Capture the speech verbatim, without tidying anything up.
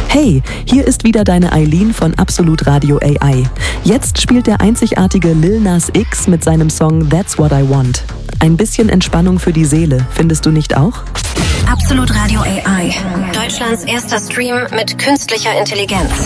Hey, hier ist wieder deine Eileen von Absolut Radio A I. Jetzt spielt der einzigartige Lil Nas X mit seinem Song That's What I Want. Ein bisschen Entspannung für die Seele, findest du nicht auch? Absolut Radio A I. Deutschlands erster Stream mit künstlicher Intelligenz.